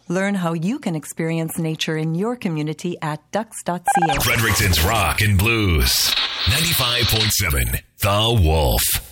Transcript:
Learn how you can experience nature in your community at ducks.ca. Fredericton's Rock and Blues. 95.7 The Wolf.